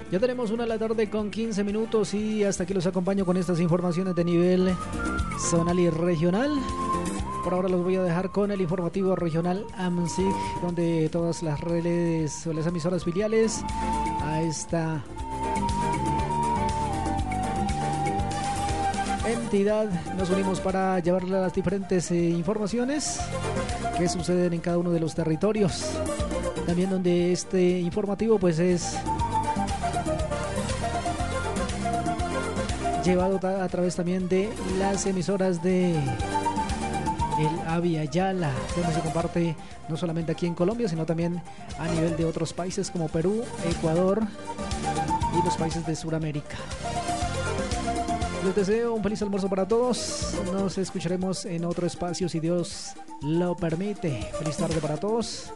Ya tenemos 1:15 y hasta aquí los acompaño con estas informaciones de nivel zonal y regional. Por ahora los voy a dejar con el informativo regional AMSIC, donde todas las redes o las emisoras filiales a esta entidad nos unimos para llevarle las diferentes informaciones que suceden en cada uno de los territorios. También donde este informativo pues es llevado a través también de las emisoras de el Avia Yala, donde se comparte no solamente aquí en Colombia, sino también a nivel de otros países como Perú, Ecuador y los países de Sudamérica. Les deseo un feliz almuerzo para todos. Nos escucharemos en otro espacio si Dios lo permite. Feliz tarde para todos.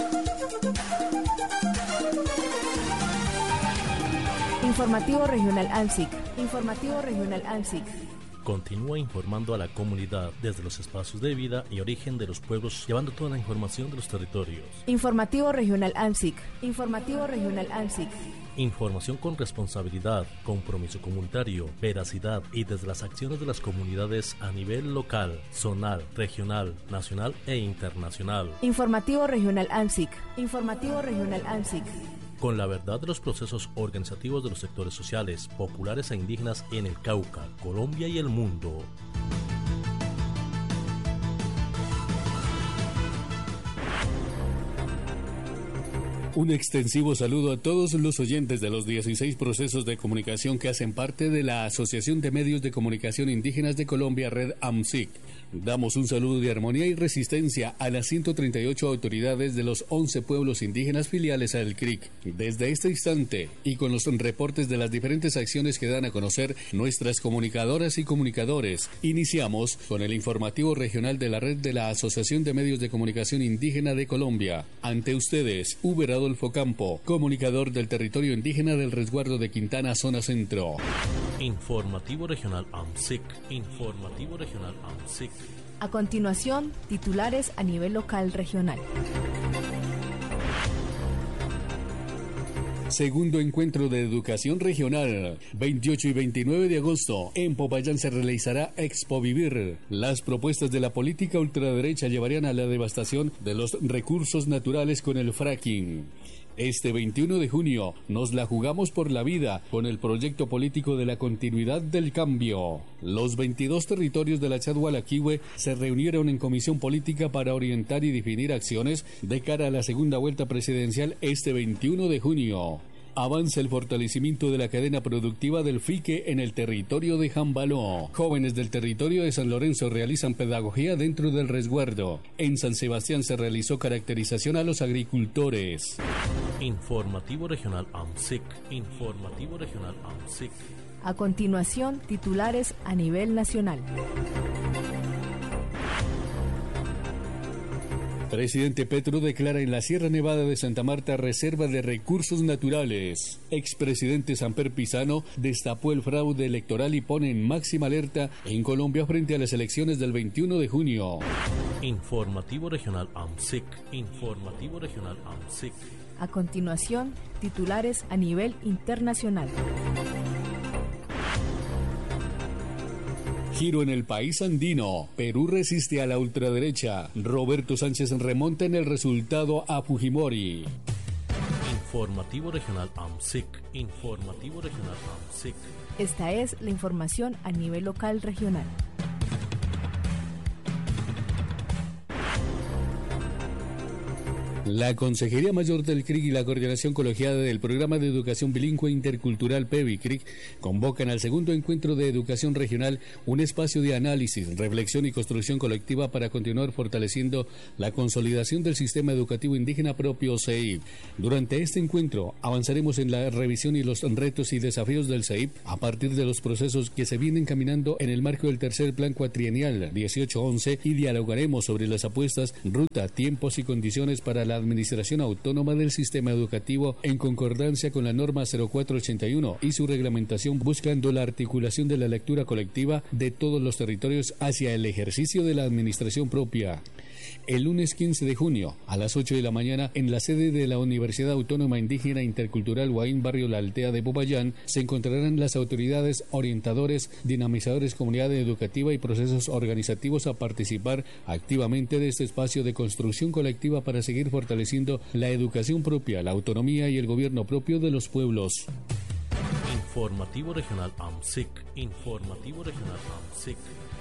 Informativo Regional AMSIC. Informativo Regional AMSIC. Continúa informando a la comunidad desde los espacios de vida y origen de los pueblos, llevando toda la información de los territorios. Informativo Regional AMSIC. Informativo Regional AMSIC. Información con responsabilidad, compromiso comunitario, veracidad y desde las acciones de las comunidades a nivel local, zonal, regional, nacional e internacional. Informativo Regional AMSIC. Informativo Regional AMSIC. Con la verdad de los procesos organizativos de los sectores sociales, populares e indígenas en el Cauca, Colombia y el mundo. Un extensivo saludo a todos los oyentes de los 16 procesos de comunicación que hacen parte de la Asociación de Medios de Comunicación Indígenas de Colombia, Red AMSIC. Damos un saludo de armonía y resistencia a las 138 autoridades de los 11 pueblos indígenas filiales al CRIC. Desde este instante, y con los reportes de las diferentes acciones que dan a conocer nuestras comunicadoras y comunicadores, iniciamos con el informativo regional de la red de la Asociación de Medios de Comunicación Indígena de Colombia. Ante ustedes, Uber Adolfo Campo, comunicador del territorio indígena del resguardo de Quintana, zona centro. Informativo Regional AMSIC. Informativo Regional AMSIC. A continuación, titulares a nivel local regional. Segundo encuentro de educación regional, 28 y 29 de agosto, en Popayán se realizará Expo Vivir. Las propuestas de la política ultraderecha llevarían a la devastación de los recursos naturales con el fracking. Este 21 de junio nos la jugamos por la vida con el proyecto político de la continuidad del cambio. Los 22 territorios de la Chadhualaquihue se reunieron en comisión política para orientar y definir acciones de cara a la segunda vuelta presidencial este 21 de junio. Avanza el fortalecimiento de la cadena productiva del fique en el territorio de Jambaló. Jóvenes del territorio de San Lorenzo realizan pedagogía dentro del resguardo. En San Sebastián se realizó caracterización a los agricultores. Informativo Regional AMSIC. Informativo Regional AMSIC. A continuación, titulares a nivel nacional. Presidente Petro declara en la Sierra Nevada de Santa Marta reserva de recursos naturales. Expresidente Samper Pizano destapó el fraude electoral y pone en máxima alerta en Colombia frente a las elecciones del 21 de junio. Informativo Regional AMSIC. Informativo Regional AMSIC. A continuación, titulares a nivel internacional. Giro en el país andino. Perú resiste a la ultraderecha. Roberto Sánchez remonta en el resultado a Fujimori. Informativo Regional AMSIC. Informativo Regional AMSIC. Esta es la información a nivel local regional. La Consejería Mayor del CRIC y la Coordinación Colegiada del Programa de Educación Bilingüe Intercultural PEVI-CRIC convocan al segundo encuentro de educación regional un espacio de análisis, reflexión y construcción colectiva para continuar fortaleciendo la consolidación del sistema educativo indígena propio CEIP. Durante este encuentro avanzaremos en la revisión y los retos y desafíos del CEIP a partir de los procesos que se vienen caminando en el marco del tercer plan cuatrienal 18-11 y dialogaremos sobre las apuestas, ruta, tiempos y condiciones para la Administración Autónoma del Sistema Educativo en concordancia con la norma 0481 y su reglamentación, buscando la articulación de la lectura colectiva de todos los territorios hacia el ejercicio de la administración propia. El lunes 15 de junio, a las 8 de la mañana, en la sede de la Universidad Autónoma Indígena Intercultural Huaín, barrio La Altea de Popayán, se encontrarán las autoridades, orientadores, dinamizadores, comunidad educativa y procesos organizativos a participar activamente de este espacio de construcción colectiva para seguir fortaleciendo la educación propia, la autonomía y el gobierno propio de los pueblos. Informativo Regional AMSIC. Informativo Regional AMSIC.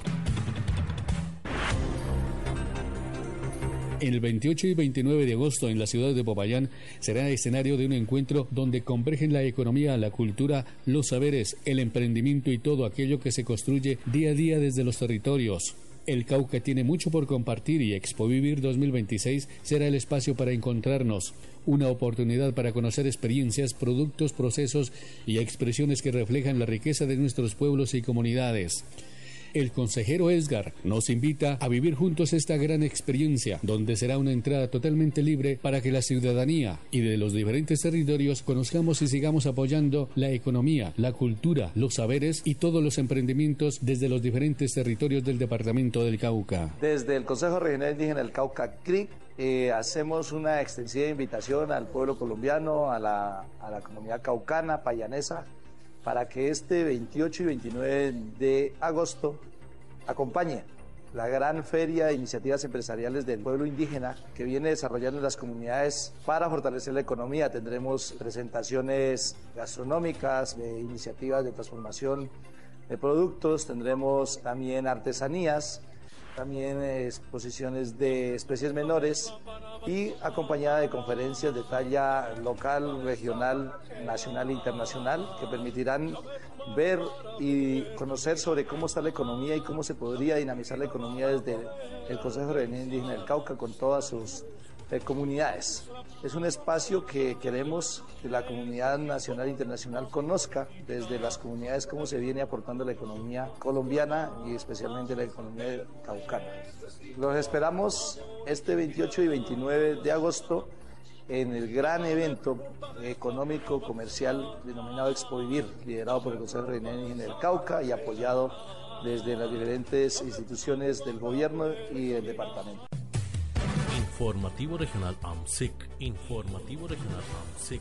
El 28 y 29 de agosto en la ciudad de Popayán será escenario de un encuentro donde convergen la economía, la cultura, los saberes, el emprendimiento y todo aquello que se construye día a día desde los territorios. El Cauca tiene mucho por compartir y Expovivir 2026 será el espacio para encontrarnos, una oportunidad para conocer experiencias, productos, procesos y expresiones que reflejan la riqueza de nuestros pueblos y comunidades. El consejero Edgar nos invita a vivir juntos esta gran experiencia, donde será una entrada totalmente libre para que la ciudadanía y de los diferentes territorios conozcamos y sigamos apoyando la economía, la cultura, los saberes y todos los emprendimientos desde los diferentes territorios del departamento del Cauca. Desde el Consejo Regional Indígena del Cauca, CRIC, hacemos una extensiva invitación al pueblo colombiano, a la comunidad caucana, payanesa, para que este 28 y 29 de agosto acompañe la gran feria de iniciativas empresariales del pueblo indígena que viene desarrollando en las comunidades para fortalecer la economía. Tendremos presentaciones gastronómicas, de iniciativas de transformación de productos, tendremos también artesanías, también exposiciones de especies menores y acompañada de conferencias de talla local, regional, nacional e internacional que permitirán ver y conocer sobre cómo está la economía y cómo se podría dinamizar la economía desde el Consejo Regional Indígena del Cauca con todas sus comunidades. Es un espacio que queremos que la comunidad nacional e internacional conozca desde las comunidades cómo se viene aportando la economía colombiana y especialmente la economía caucana. Los esperamos este 28 y 29 de agosto en el gran evento económico comercial denominado Expovivir, liderado por el Consejo Regional Indígena del Cauca y apoyado desde las diferentes instituciones del gobierno y del departamento. Informativo Regional AMSIC. Informativo Regional AMSIC.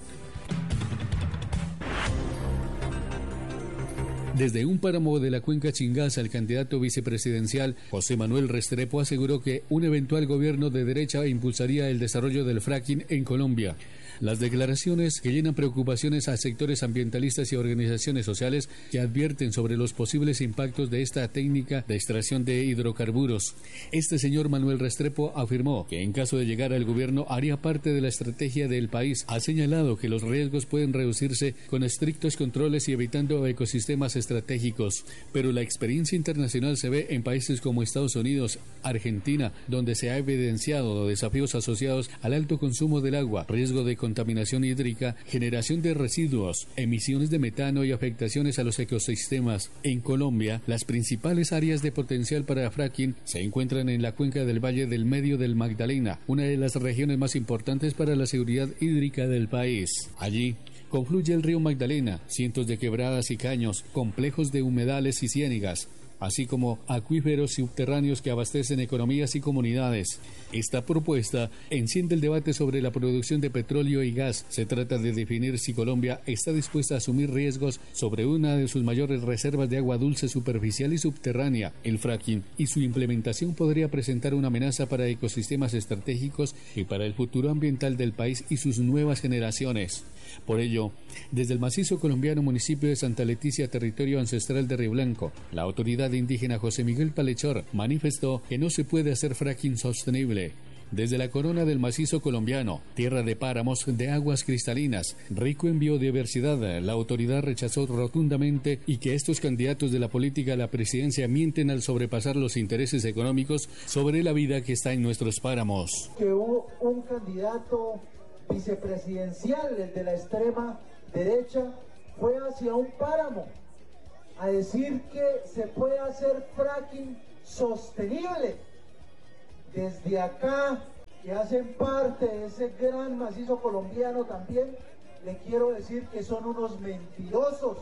Desde un páramo de la cuenca Chingaza, el candidato vicepresidencial José Manuel Restrepo aseguró que un eventual gobierno de derecha impulsaría el desarrollo del fracking en Colombia. Las declaraciones que llenan preocupaciones a sectores ambientalistas y organizaciones sociales que advierten sobre los posibles impactos de esta técnica de extracción de hidrocarburos. Este señor Manuel Restrepo afirmó que en caso de llegar al gobierno haría parte de la estrategia del país. Ha señalado que los riesgos pueden reducirse con estrictos controles y evitando ecosistemas estratégicos, pero la experiencia internacional se ve en países como Estados Unidos, Argentina, donde se ha evidenciado desafíos asociados al alto consumo del agua, riesgo de contaminación hídrica, generación de residuos, emisiones de metano y afectaciones a los ecosistemas. En Colombia, las principales áreas de potencial para fracking se encuentran en la cuenca del Valle del Medio del Magdalena, una de las regiones más importantes para la seguridad hídrica del país. Allí confluye el río Magdalena, cientos de quebradas y caños, complejos de humedales y ciénegas, así como acuíferos subterráneos que abastecen economías y comunidades. Esta propuesta enciende el debate sobre la producción de petróleo y gas. Se trata de definir si Colombia está dispuesta a asumir riesgos sobre una de sus mayores reservas de agua dulce superficial y subterránea. El fracking y su implementación podría presentar una amenaza para ecosistemas estratégicos y para el futuro ambiental del país y sus nuevas generaciones. Por ello, desde el macizo colombiano municipio de Santa Leticia, territorio ancestral de Río Blanco, la autoridad indígena José Miguel Palechor manifestó que no se puede hacer fracking sostenible. Desde la corona del macizo colombiano, tierra de páramos de aguas cristalinas, rico en biodiversidad, la autoridad rechazó rotundamente y que estos candidatos de la política a la presidencia mienten al sobrepasar los intereses económicos sobre la vida que está en nuestros páramos. Que hubo un candidato vicepresidencial, el de la extrema derecha, fue hacia un páramo a decir que se puede hacer fracking sostenible. Desde acá, que hacen parte de ese gran macizo colombiano también, le quiero decir que son unos mentirosos,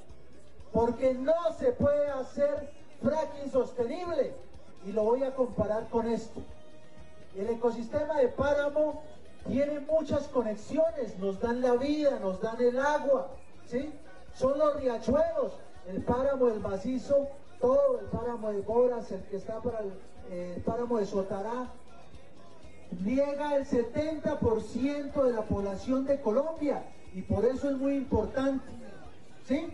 porque no se puede hacer fracking sostenible. Y lo voy a comparar con esto. El ecosistema de páramo tiene muchas conexiones, nos dan la vida, nos dan el agua, ¿sí? Son los riachuelos, el páramo del Macizo, todo el páramo de Boras, el que está para el páramo de Sotará, riega el 70% de la población de Colombia y por eso es muy importante, ¿sí?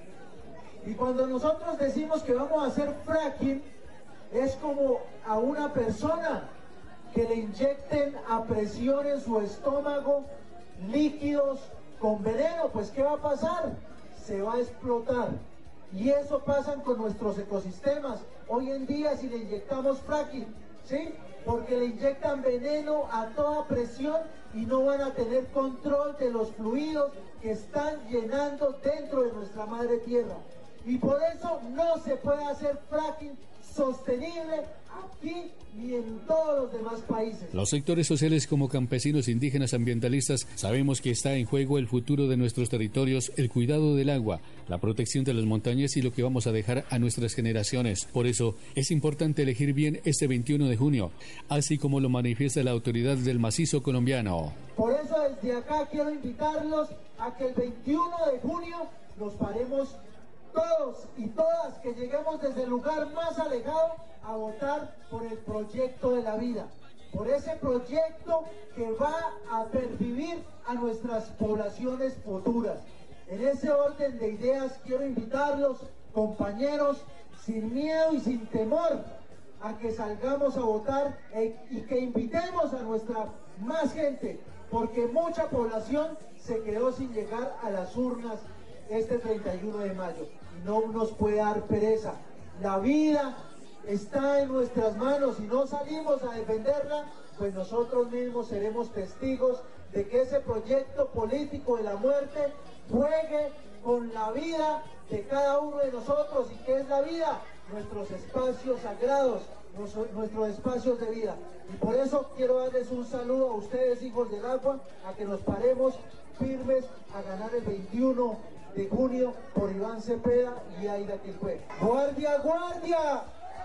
Y cuando nosotros decimos que vamos a hacer fracking, es como a una persona que le inyecten a presión en su estómago líquidos con veneno, pues ¿qué va a pasar? Se va a explotar. Y eso pasa con nuestros ecosistemas. Hoy en día si le inyectamos fracking, ¿sí? Porque le inyectan veneno a toda presión y no van a tener control de los fluidos que están llenando dentro de nuestra madre tierra. Y por eso no se puede hacer fracking sostenible aquí ni en todos los demás países. Los sectores sociales como campesinos, indígenas, ambientalistas, sabemos que está en juego el futuro de nuestros territorios, el cuidado del agua, la protección de las montañas y lo que vamos a dejar a nuestras generaciones. Por eso es importante elegir bien este 21 de junio, así como lo manifiesta la autoridad del macizo colombiano. Por eso desde acá quiero invitarlos a que el 21 de junio nos paremos todos y todas, que lleguemos desde el lugar más alejado a votar por el proyecto de la vida, por ese proyecto que va a pervivir a nuestras poblaciones futuras. En ese orden de ideas quiero invitarlos, compañeros, sin miedo y sin temor, a que salgamos a votar y que invitemos a nuestra más gente, porque mucha población se quedó sin llegar a las urnas este 31 de mayo y no nos puede dar pereza. La vida está en nuestras manos. Si no salimos a defenderla, pues nosotros mismos seremos testigos de que ese proyecto político de la muerte juegue con la vida de cada uno de nosotros. ¿Y qué es la vida? Nuestros espacios sagrados, nuestros espacios de vida. Y por eso quiero darles un saludo a ustedes, hijos del agua, a que nos paremos firmes a ganar el 21 de junio por Iván Cepeda y Aida Quilpué. ¡Guardia, guardia!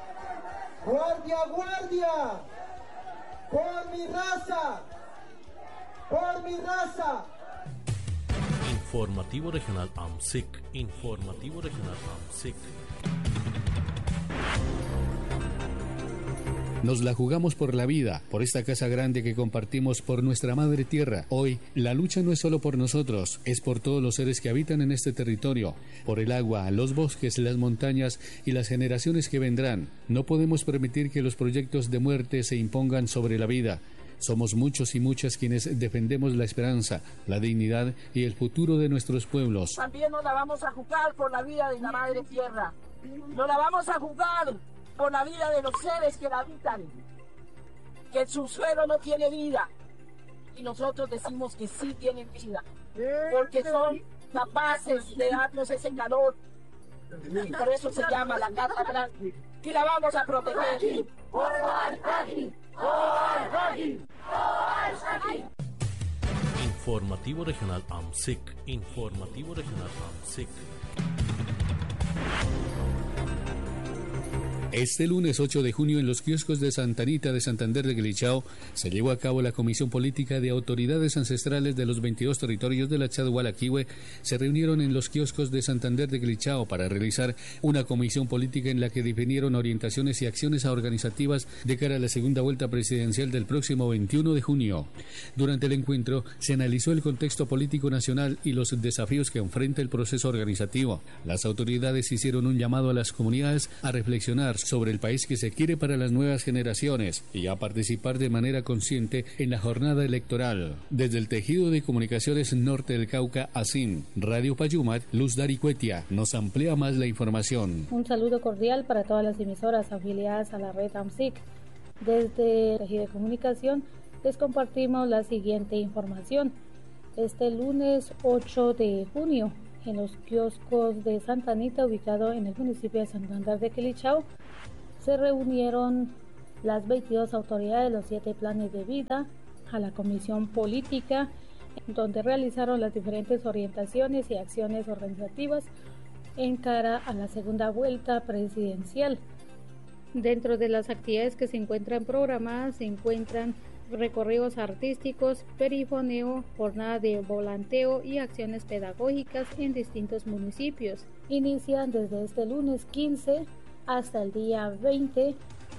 ¡Guardia, guardia! ¡Por mi raza! ¡Por mi raza! Informativo Regional AMSIC. Informativo Regional AMSIC. Nos la jugamos por la vida, por esta casa grande que compartimos, por nuestra madre tierra. Hoy, la lucha no es solo por nosotros, es por todos los seres que habitan en este territorio, por el agua, los bosques, las montañas y las generaciones que vendrán. No podemos permitir que los proyectos de muerte se impongan sobre la vida. Somos muchos y muchas quienes defendemos la esperanza, la dignidad y el futuro de nuestros pueblos. También nos la vamos a jugar por la vida de la madre tierra. Nos la vamos a jugar por la vida de los seres que la habitan, que el subsuelo no tiene vida y nosotros decimos que sí tienen vida, porque son capaces de darnos ese calor y por eso se llama la Casa Grande, que la vamos a proteger. Informativo Regional AMSIC. Informativo Regional AMSIC. Este lunes 8 de junio en los kioscos de Santa Anita de Santander de Quilichao se llevó a cabo la Comisión Política de Autoridades Ancestrales de los 22 territorios de la Chadhualaquihue. Se reunieron en los kioscos de Santander de Quilichao para realizar una comisión política en la que definieron orientaciones y acciones organizativas de cara a la segunda vuelta presidencial del próximo 21 de junio. Durante el encuentro se analizó el contexto político nacional y los desafíos que enfrenta el proceso organizativo. Las autoridades hicieron un llamado a las comunidades a reflexionar sobre el país que se quiere para las nuevas generaciones y a participar de manera consciente en la jornada electoral. Desde el tejido de comunicaciones norte del Cauca, ASIM, Radio Payumat, Luz Daricuetia, nos amplía más la información. Un saludo cordial para todas las emisoras afiliadas a la red AMSIC. Desde el tejido de comunicación les compartimos la siguiente información. Este lunes 8 de junio, en los kioscos de Santa Anita, ubicado en el municipio de Santander de Quilichao, se reunieron las 22 autoridades de los 7 planes de vida a la comisión política, donde realizaron las diferentes orientaciones y acciones organizativas en cara a la segunda vuelta presidencial. Dentro de las actividades que se encuentran programadas se encuentran recorridos artísticos, perifoneo, jornada de volanteo y acciones pedagógicas en distintos municipios. Inician desde este lunes 15 hasta el día 20.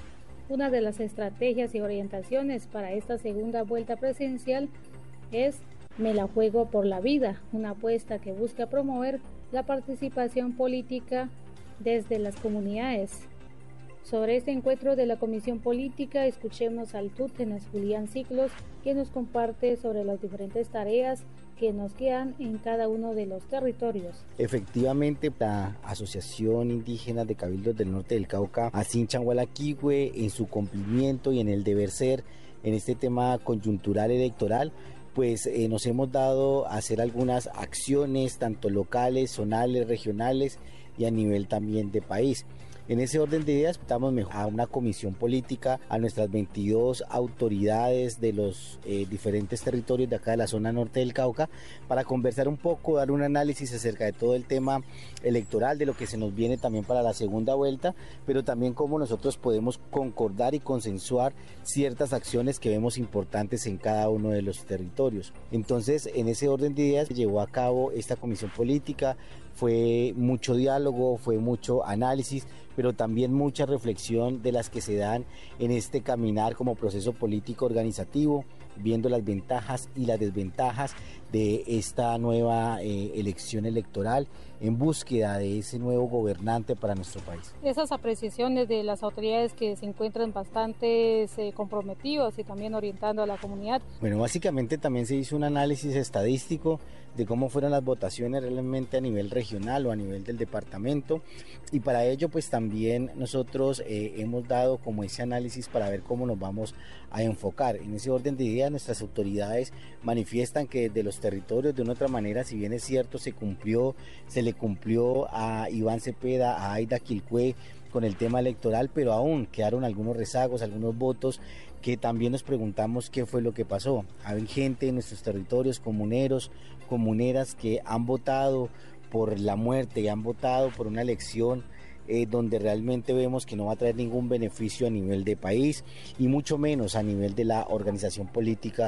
Una de las estrategias y orientaciones para esta segunda vuelta presidencial es Me la juego por la vida, una apuesta que busca promover la participación política desde las comunidades. Sobre este encuentro de la Comisión Política, escuchemos al Tútenas Julián Ciclos, que nos comparte sobre las diferentes tareas que nos quedan en cada uno de los territorios. Efectivamente, la Asociación Indígena de Cabildos del Norte del Cauca, Asin Changualaquihue, en su cumplimiento y en el deber ser en este tema coyuntural electoral, pues nos hemos dado a hacer algunas acciones, tanto locales, zonales, regionales y a nivel también de país. En ese orden de ideas, estamos a una comisión política, a nuestras 22 autoridades de los diferentes territorios de acá de la zona norte del Cauca, para conversar un poco, dar un análisis acerca de todo el tema electoral, de lo que se nos viene también para la segunda vuelta, pero también cómo nosotros podemos concordar y consensuar ciertas acciones que vemos importantes en cada uno de los territorios. Entonces, en ese orden de ideas, se llevó a cabo esta comisión política. Fue mucho diálogo, fue mucho análisis, pero también mucha reflexión de las que se dan en este caminar como proceso político organizativo, viendo las ventajas y las desventajas de esta nueva elección electoral en búsqueda de ese nuevo gobernante para nuestro país. Esas apreciaciones de las autoridades que se encuentran bastante comprometidos y también orientando a la comunidad. Bueno, básicamente también se hizo un análisis estadístico de cómo fueron las votaciones realmente a nivel regional o a nivel del departamento, y para ello pues también nosotros hemos dado como ese análisis para ver cómo nos vamos a enfocar. En ese orden de ideas, nuestras autoridades manifiestan que de los territorios, de una otra manera, si bien es cierto, se le cumplió a Iván Cepeda, a Aida Quilcue con el tema electoral, pero aún quedaron algunos rezagos, algunos votos que también nos preguntamos qué fue lo que pasó. Hay gente en nuestros territorios, comuneros, comuneras, que han votado por la muerte y han votado por una elección donde realmente vemos que no va a traer ningún beneficio a nivel de país y mucho menos a nivel de la organización política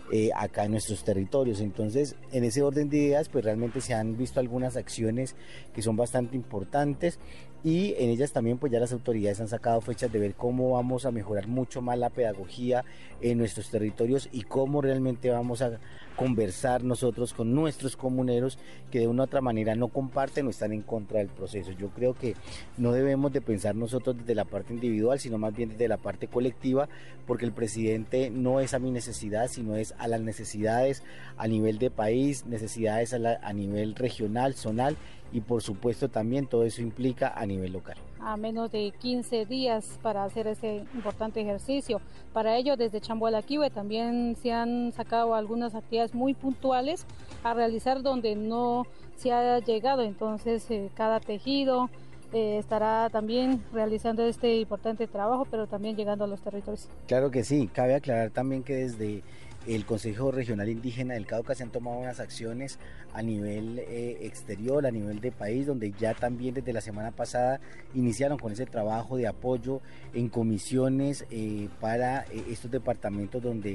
acá en nuestros territorios. Entonces, en ese orden de ideas, pues realmente se han visto algunas acciones que son bastante importantes, y en ellas también pues ya las autoridades han sacado fechas de ver cómo vamos a mejorar mucho más la pedagogía en nuestros territorios y cómo realmente vamos a conversar nosotros con nuestros comuneros que de una u otra manera no comparten o están en contra del proceso. Yo creo que no debemos de pensar nosotros desde la parte individual, sino más bien desde la parte colectiva, porque el presidente no es a mi necesidad, sino es a las necesidades a nivel de país, necesidades a nivel regional, zonal, y por supuesto también todo eso implica a nivel local. A menos de 15 días para hacer este importante ejercicio. Para ello, desde Changualaquihue también se han sacado algunas actividades muy puntuales a realizar donde no se ha llegado. Entonces, cada tejido estará también realizando este importante trabajo, pero también llegando a los territorios. Claro que sí. Cabe aclarar también que desde el Consejo Regional Indígena del Cauca se han tomado unas acciones a nivel exterior, a nivel de país, donde ya también desde la semana pasada iniciaron con ese trabajo de apoyo en comisiones para estos departamentos donde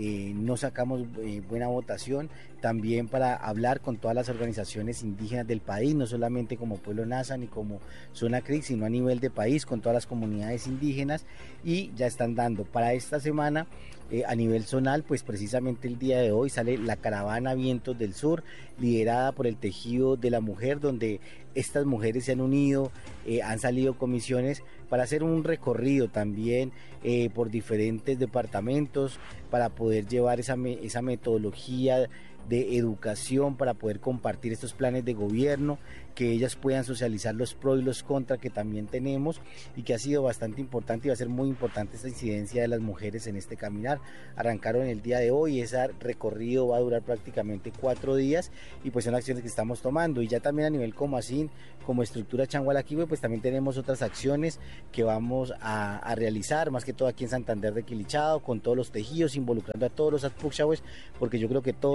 no sacamos buena votación, también para hablar con todas las organizaciones indígenas del país, no solamente como Pueblo Nasa ni como Zona CRIC, sino a nivel de país con todas las comunidades indígenas, y ya están dando para esta semana a nivel zonal, pues precisamente el día de hoy sale la caravana Vientos del Sur, liderada por el Tejido de la Mujer, donde estas mujeres se han unido, han salido comisiones para hacer un recorrido también por diferentes departamentos, para poder llevar esa metodología de educación, para poder compartir estos planes de gobierno, que ellas puedan socializar los pros y los contras que también tenemos, y que ha sido bastante importante y va a ser muy importante esta incidencia de las mujeres en este caminar. Arrancaron el día de hoy, ese recorrido va a durar prácticamente 4 días, y pues son acciones que estamos tomando. Y ya también a nivel como así, como estructura Changualaquihue, pues también tenemos otras acciones que vamos a realizar, más que todo aquí en Santander de Quilichao, con todos los tejidos, involucrando a todos los atpuxahues, porque yo creo que todos tenemos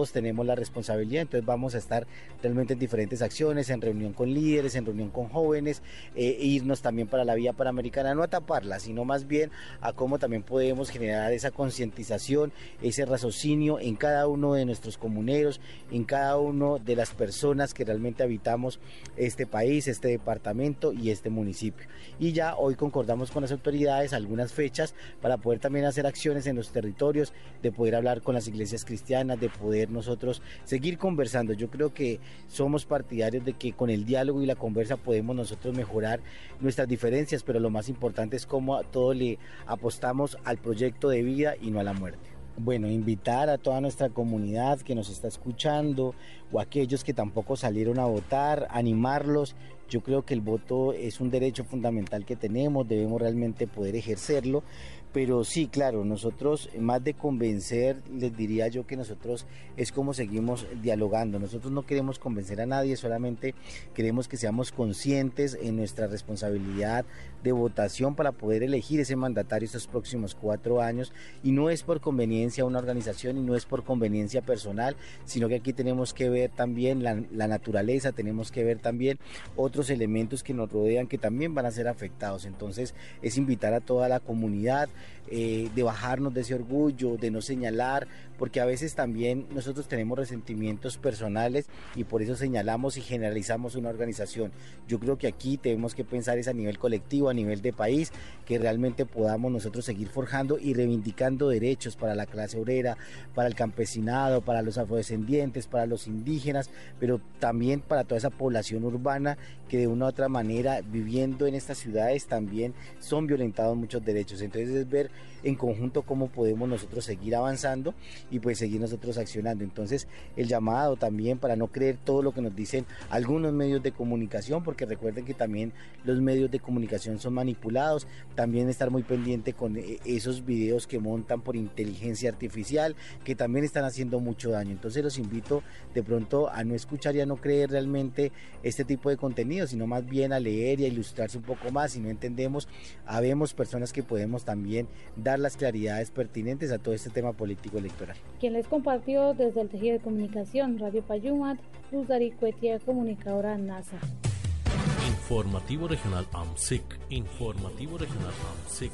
tenemos la responsabilidad, entonces vamos a estar realmente en diferentes acciones, en reunión con líderes, en reunión con jóvenes, irnos también para la vía panamericana, no a taparla, sino más bien a cómo también podemos generar esa concientización, ese raciocinio en cada uno de nuestros comuneros, en cada uno de las personas que realmente habitamos este país, este departamento y este municipio. Y ya hoy concordamos con las autoridades algunas fechas para poder también hacer acciones en los territorios, de poder hablar con las iglesias cristianas, de poder nosotros seguir conversando. Yo creo que somos partidarios de que con el diálogo y la conversa podemos nosotros mejorar nuestras diferencias, pero lo más importante es cómo a todo le apostamos al proyecto de vida y no a la muerte. Bueno, invitar a toda nuestra comunidad que nos está escuchando o aquellos que tampoco salieron a votar, animarlos. Yo creo que el voto es un derecho fundamental que tenemos, debemos realmente poder ejercerlo, pero sí, claro, nosotros más de convencer, les diría yo que nosotros es como seguimos dialogando. Nosotros no queremos convencer a nadie, solamente queremos que seamos conscientes en nuestra responsabilidad de votación para poder elegir ese mandatario estos próximos 4 años, y no es por conveniencia una organización y no es por conveniencia personal, sino que aquí tenemos que ver también la naturaleza, tenemos que ver también otros elementos que nos rodean que también van a ser afectados. Entonces es invitar a toda la comunidad, de bajarnos de ese orgullo, de no señalar, porque a veces también nosotros tenemos resentimientos personales y por eso señalamos y generalizamos una organización. Yo creo que aquí tenemos que pensar es a nivel colectivo, a nivel de país, que realmente podamos nosotros seguir forjando y reivindicando derechos para la clase obrera, para el campesinado, para los afrodescendientes, para los indígenas, pero también para toda esa población urbana que de una u otra manera, viviendo en estas ciudades, también son violentados muchos derechos. Entonces es ver en conjunto cómo podemos nosotros seguir avanzando y pues seguir nosotros accionando. Entonces el llamado también para no creer todo lo que nos dicen algunos medios de comunicación, porque recuerden que también los medios de comunicación son manipulados, también estar muy pendiente con esos videos que montan por inteligencia artificial, que también están haciendo mucho daño. Entonces los invito de pronto a no escuchar y a no creer realmente este tipo de contenido, sino más bien a leer y a ilustrarse un poco más. Si no entendemos, habemos personas que podemos también dar las claridades pertinentes a todo este tema político electoral. Quien les compartió desde el tejido de comunicación Radio Payumat, Luz Daricuetia, comunicadora NASA. Informativo Regional AMSIC. Informativo Regional AMSIC.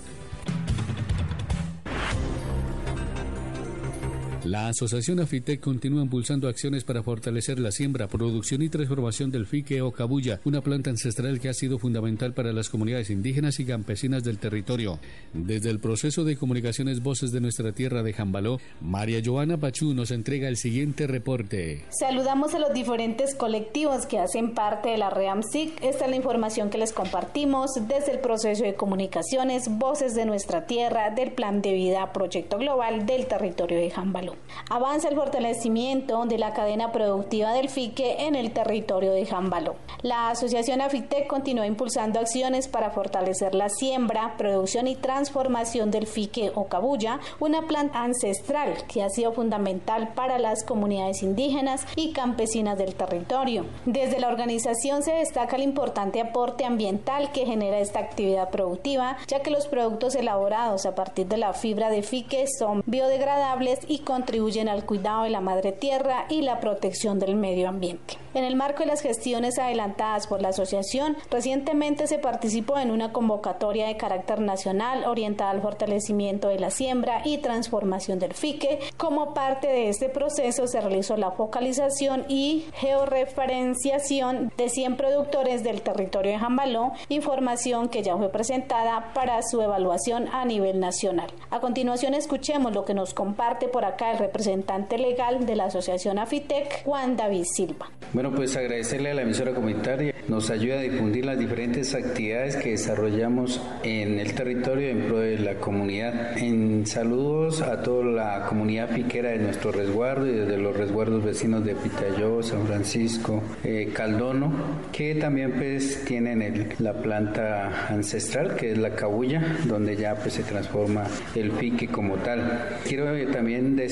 La Asociación Afitec continúa impulsando acciones para fortalecer la siembra, producción y transformación del fique o cabuya, una planta ancestral que ha sido fundamental para las comunidades indígenas y campesinas del territorio. Desde el proceso de comunicaciones Voces de Nuestra Tierra de Jambaló, María Joana Pachú nos entrega el siguiente reporte. Saludamos a los diferentes colectivos que hacen parte de la REAMSIC. Esta es la información que les compartimos desde el proceso de comunicaciones Voces de Nuestra Tierra del Plan de Vida Proyecto Global del territorio de Jambaló. Avanza el fortalecimiento de la cadena productiva del fique en el territorio de Jambaló. La Asociación Afitec continúa impulsando acciones para fortalecer la siembra, producción y transformación del fique o cabuya, una planta ancestral que ha sido fundamental para las comunidades indígenas y campesinas del territorio. Desde la organización se destaca el importante aporte ambiental que genera esta actividad productiva, ya que los productos elaborados a partir de la fibra de fique son biodegradables y contribuyen al cuidado de la madre tierra y la protección del medio ambiente. En el marco de las gestiones adelantadas por la asociación, recientemente se participó en una convocatoria de carácter nacional orientada al fortalecimiento de la siembra y transformación del fique. Como parte de este proceso se realizó la focalización y georreferenciación de 100 productores del territorio de Jambaló, información que ya fue presentada para su evaluación a nivel nacional. A continuación escuchemos lo que nos comparte por acá el representante legal de la Asociación Afitec, Juan David Silva. Bueno, pues agradecerle a la emisora comunitaria, nos ayuda a difundir las diferentes actividades que desarrollamos en el territorio en pro de la comunidad. En saludos a toda la comunidad fiquera de nuestro resguardo y desde los resguardos vecinos de Pitayó, San Francisco, Caldono, que también pues tienen la planta ancestral que es la cabuya, donde ya pues se transforma el fique como tal. Quiero también decir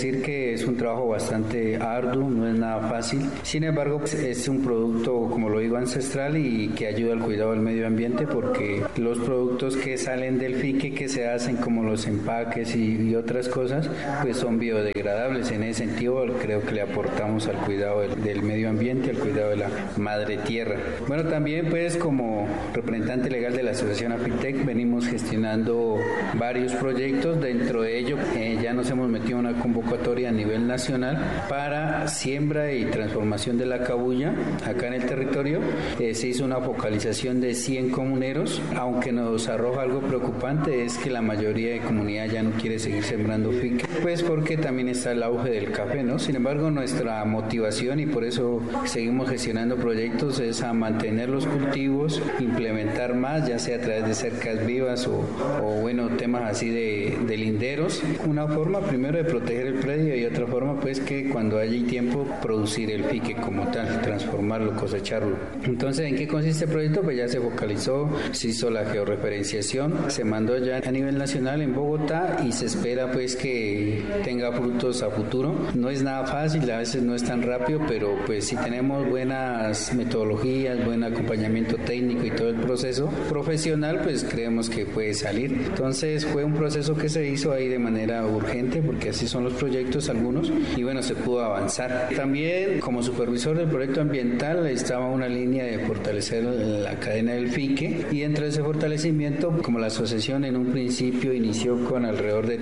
decir que es un trabajo bastante arduo, no es nada fácil. Sin embargo, pues, es un producto, como lo digo, ancestral y que ayuda al cuidado del medio ambiente, porque los productos que salen del fique, que se hacen como los empaques y otras cosas, pues son biodegradables. En ese sentido, creo que le aportamos al cuidado del medio ambiente, al cuidado de la madre tierra. Bueno, también pues como representante legal de la Asociación Afitec venimos gestionando varios proyectos. Dentro de ello ya nos hemos metido en una convocatoria a nivel nacional para siembra y transformación de la cabuya acá en el territorio. Se hizo una focalización de 100 comuneros, aunque nos arroja algo preocupante, es que la mayoría de comunidad ya no quiere seguir sembrando fique, pues porque también está el auge del café, ¿no? Sin embargo, nuestra motivación, y por eso seguimos gestionando proyectos, es a mantener los cultivos, implementar más, ya sea a través de cercas vivas o bueno, temas así de linderos. Una forma primero de proteger el predio y otra forma pues que cuando haya tiempo producir el fique como tal, transformarlo, cosecharlo. Entonces, ¿en qué consiste el proyecto? Pues ya se focalizó, se hizo la georreferenciación, se mandó ya a nivel nacional en Bogotá y se espera pues que tenga frutos a futuro. No es nada fácil, a veces no es tan rápido, pero pues si tenemos buenas metodologías, buen acompañamiento técnico y todo el proceso profesional, pues creemos que puede salir. Entonces fue un proceso que se hizo ahí de manera urgente, porque así son los proyectos algunos, y bueno, se pudo avanzar. También como supervisor del proyecto ambiental estaba una línea de fortalecer la cadena del fique, y dentro de ese fortalecimiento, como la asociación en un principio inició con alrededor de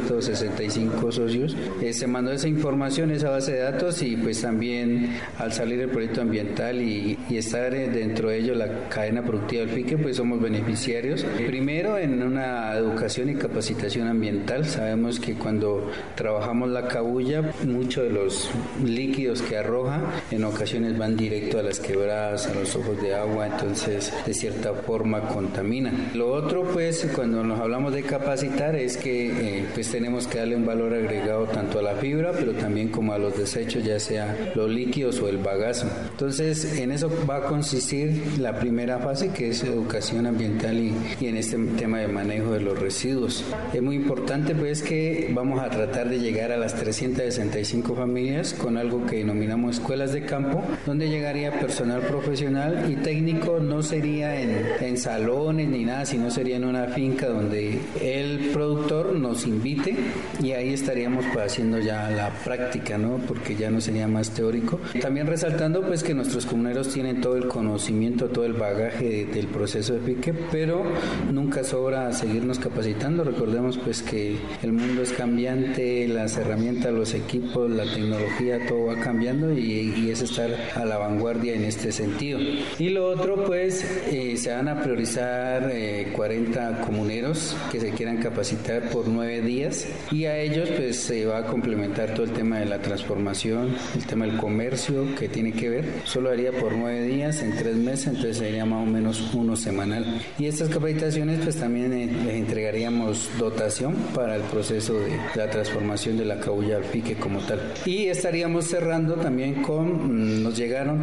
365 socios, se mandó esa información, esa base de datos, y pues también al salir el proyecto ambiental y estar dentro de ello la cadena productiva del fique, pues somos beneficiarios. Primero en una educación y capacitación ambiental. Sabemos que cuando trabajamos la cabuya, muchos de los líquidos que arroja en ocasiones van directo a las quebradas, a los ojos de agua, entonces de cierta forma contaminan. Lo otro pues cuando nos hablamos de capacitar es que pues tenemos que darle un valor agregado tanto a la fibra, pero también como a los desechos, ya sea los líquidos o el bagazo. Entonces en eso va a consistir la primera fase, que es educación ambiental y en este tema de manejo de los residuos. Es muy importante pues que vamos a tratar de llegar a las 365 familias con algo que denominamos escuelas de campo, donde llegaría personal profesional y técnico. No sería en salones ni nada, sino sería en una finca donde el productor nos invite, y ahí estaríamos pues haciendo ya la práctica, ¿no? Porque ya no sería más teórico. También resaltando pues que nuestros comuneros tienen todo el conocimiento, todo el bagaje del proceso de fique, pero nunca sobra seguirnos capacitando. Recordemos pues que el mundo es cambiante, las herramientas, los equipos, la tecnología, todo va cambiando, y es estar a la vanguardia en este sentido. Y lo otro pues se van a priorizar 40 comuneros que se quieran capacitar por 9 días, y a ellos pues se va a complementar todo el tema de la transformación, el tema del comercio que tiene que ver. Solo haría por 9 días en 3 meses, entonces sería más o menos uno semanal. Y estas capacitaciones pues también les entregaríamos dotación para el proceso de la transformación de la cabuya al fique como tal. Y estaríamos cerrando también con, nos llegaron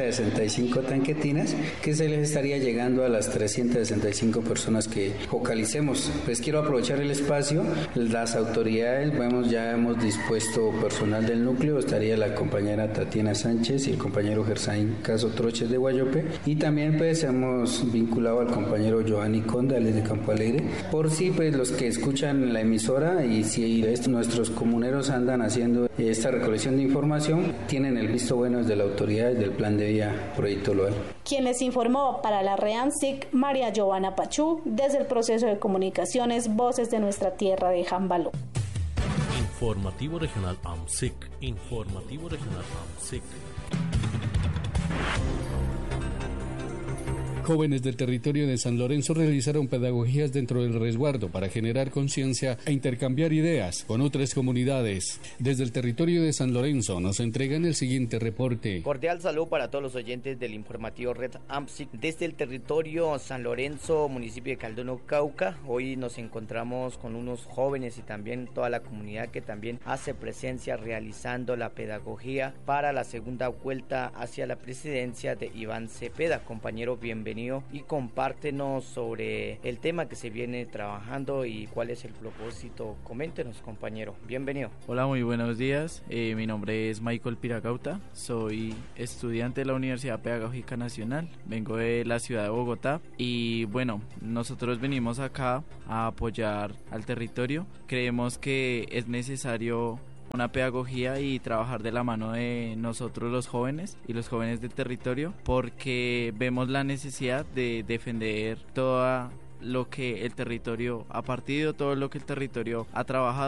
365 tanquetinas que se les estaría llegando a las 365 personas que focalicemos. Pues quiero aprovechar el espacio, las autoridades, ya hemos dispuesto personal del núcleo, estaría la compañera Tatiana Sánchez y el compañero Gersaín Caso Troches de Guayope, y también pues hemos vinculado al compañero Giovanni Conda, él es de Campo Alegre, por si pues los que escuchan la emisora y si nuestros comuneros andan haciendo esta recolección de información, tienen el visto bueno desde la autoridad del Plan de Vía Proyecto Loal. Quien les informó para la REAMSIC, María Giovanna Pachú, desde el proceso de comunicaciones Voces de Nuestra Tierra de Jambaló. Informativo Regional AMSIC. Informativo Regional AMSIC. Jóvenes del territorio de San Lorenzo realizaron pedagogías dentro del resguardo para generar conciencia e intercambiar ideas con otras comunidades. Desde el territorio de San Lorenzo nos entregan el siguiente reporte. Cordial saludo para todos los oyentes del informativo Red AMSIC desde el territorio San Lorenzo, municipio de Caldono, Cauca. Hoy nos encontramos con unos jóvenes y también toda la comunidad que también hace presencia realizando la pedagogía para la segunda vuelta hacia la presidencia de Iván Cepeda. Compañero, bienvenido bienvenido y compártenos sobre el tema que se viene trabajando y cuál es el propósito. Coméntenos, compañero. Bienvenido. Hola, muy buenos días. Mi nombre es Michael Piragauta. Soy estudiante de la Universidad Pedagógica Nacional. Vengo de la ciudad de Bogotá y bueno, nosotros venimos acá a apoyar al territorio. Creemos que es necesario una pedagogía y trabajar de la mano de nosotros los jóvenes y los jóvenes del territorio, porque vemos la necesidad de defender todo lo que el territorio ha partido, todo lo que el territorio ha trabajado.